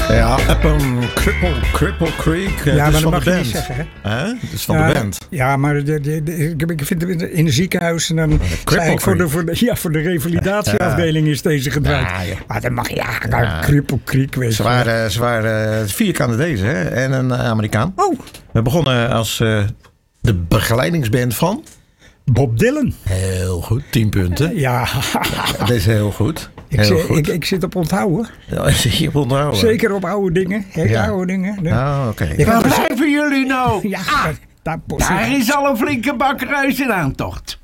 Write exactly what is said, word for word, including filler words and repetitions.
Ja, op een Cripple, Cripple Creek. Ja, dus maar dat van mag de je band. niet zeggen, hè? Hè? Dat is van ja, de band. Ja, maar de, de, de, ik, ik vind het in het ziekenhuis en dan zei ik voor de, voor, de, ja, voor de revalidatieafdeling is deze gedraaid. Ja, ja. Maar dat mag je, ja, nou, ja. Cripple Creek, weet je. Ze waren, ze waren vier Canadezen hè? En een uh, Amerikaan. Oh. We begonnen als uh, de begeleidingsband van... Bob Dylan. Heel goed, tien punten. Ja. ja dat is heel goed. Ik, heel zit, goed. Ik, ik zit op onthouden. Ja, je op onthouden. Zeker op oude dingen. Hele ja. oude dingen. Ja. Oh, oké. Okay. Waar blijven jullie nou? Ja, ah, daar, daar is al een flinke bakkeruis in aantocht.